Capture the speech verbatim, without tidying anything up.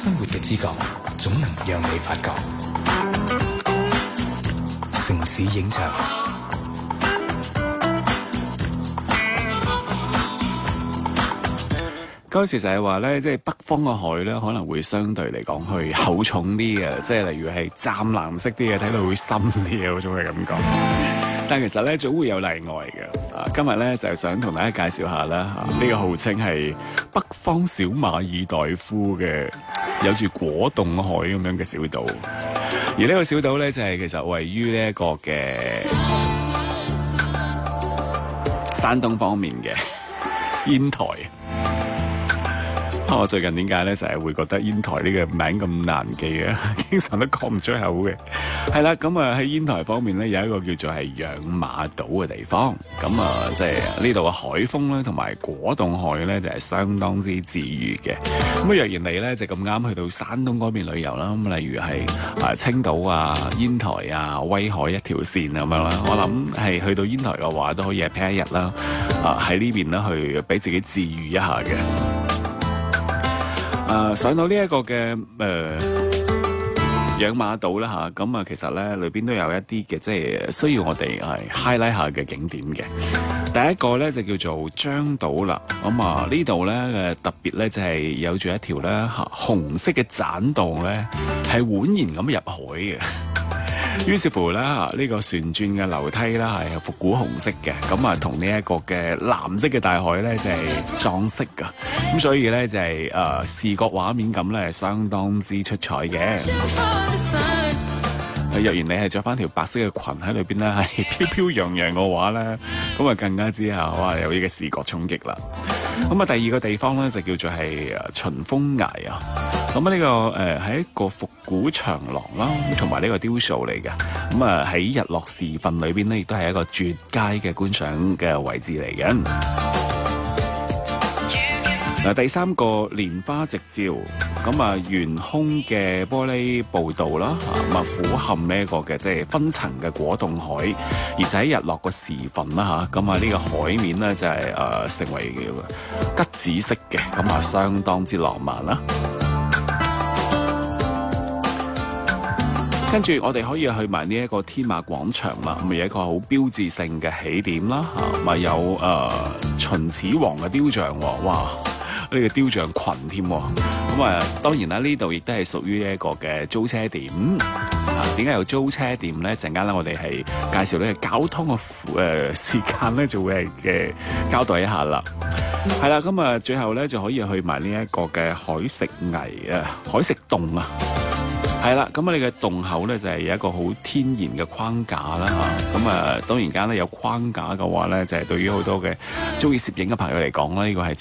生活嘅知覺總能讓你發覺。城市影像， 嗰時就係話咧，即係北方嘅海咧，可能會相對嚟講去厚重啲嘅，即係例如係湛藍色啲嘅，睇到會深啲嘅嗰種嘅感覺。但其實咧，總會有例外嘅。啊，今日咧就係想同大家介紹下啦，呢、啊呢個號稱係北方小馬爾代夫嘅，有住果凍海咁樣嘅小島。而呢個小島咧就係、是、其實位於呢一個嘅山東方面嘅煙台。我最近點解咧成日會覺得煙台呢個名咁難記嘅，經常都講唔出口嘅。係啦，咁啊喺煙台方面咧有一個叫做係養馬島嘅地方，咁啊即係呢度嘅海風咧同埋果凍海咧就係、是、相當之治愈嘅。咁若然你咧就咁啱去到山東嗰邊旅遊啦，咁例如係啊青島啊、煙台啊、威海一條線咁樣啦，我諗係去到煙台嘅話都可以係 plan 一日啦，啊喺呢邊咧去俾自己治愈一下嘅。誒、呃、上到呢一個嘅誒養馬島啦嚇，咁啊其實咧裏邊都有一啲嘅即係需要我哋係 highlight 下嘅景點嘅。第一個咧就叫做張島啦，咁啊呢度咧嘅特別咧就係有住一條咧嚇紅色嘅棧道咧係蜿蜒咁入海嘅。於是乎咧，呢、這個旋轉嘅樓梯啦，係復古紅色嘅，咁啊同呢一個嘅藍色嘅大海咧就係、是、撞色噶，咁所以咧就係、是、誒、呃、視覺畫面感咧係相當之出彩嘅。若然你係着翻條白色嘅裙喺裏邊咧，係飄飄揚揚嘅話咧，咁啊更加之下哇有呢個視覺衝擊啦。咁啊第二個地方咧就叫做係誒秦風崖啊。咁啊呢個誒係、呃、一個復古長廊啦，同埋呢個雕塑嚟嘅。咁啊喺日落時分裏邊咧，亦都係一個絕佳嘅觀賞嘅位置嚟嘅。嗱、呃，第三個蓮花直照，咁啊懸空嘅玻璃步道啦，咁啊俯瞰呢一個嘅即係分層嘅果凍海，而且喺日落個時分啦嚇，咁啊呢個海面咧就係、是、誒、呃、成為桔紫色嘅，咁啊相當之浪漫啦。跟住我哋可以去埋呢一個天馬廣場啦，咁有一個好標誌性嘅起點啦，嚇，咪有誒、呃、秦始皇嘅雕像喎，哇！呢、這個雕像群添，咁啊當然啦，呢度亦都係屬於呢一個嘅租車點。啊，點解有租車點咧？陣間咧我哋係介紹呢個交通嘅誒、呃、時間咧，就會係嘅交代一下啦。係啦，咁啊最後咧就可以去埋呢一個嘅海食崖啊，海食洞啊。係啦，咁啊，你嘅洞口咧就係、是、有一個好天然嘅框架啦嚇，咁啊當然間咧有框架嘅話咧，就係、是、對於好多嘅中意攝影嘅朋友嚟講咧，呢、這個係